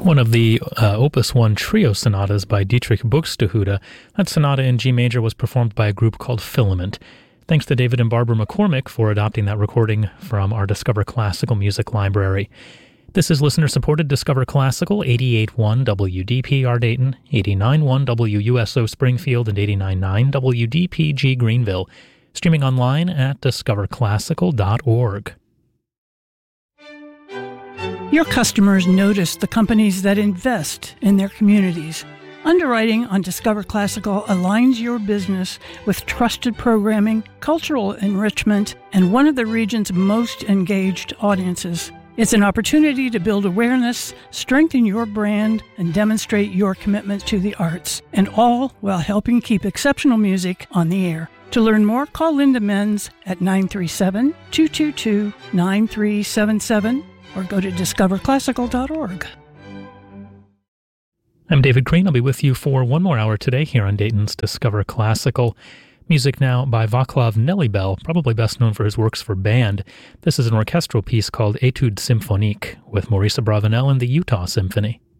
one of the Opus 1 trio sonatas by Dietrich Buxtehude. That sonata in G major was performed by a group called Filament. Thanks to David and Barbara McCormick for adopting that recording from our Discover Classical Music Library. This is listener-supported Discover Classical, 88.1 WDPR Dayton, 89.1 WUSO Springfield, and 89.9 WDPG Greenville. Streaming online at discoverclassical.org. Your customers notice the companies that invest in their communities. Underwriting on Discover Classical aligns your business with trusted programming, cultural enrichment, and one of the region's most engaged audiences. It's an opportunity to build awareness, strengthen your brand, and demonstrate your commitment to the arts, and all while helping keep exceptional music on the air. To learn more, call Linda Menz at 937-222-9377 or go to discoverclassical.org. I'm David Green. I'll be with you for one more hour today here on Dayton's Discover Classical. Music now by Vaclav Nelibel, probably best known for his works for band. This is an orchestral piece called Etude Symphonique with Maurice Abravanel and the Utah Symphony.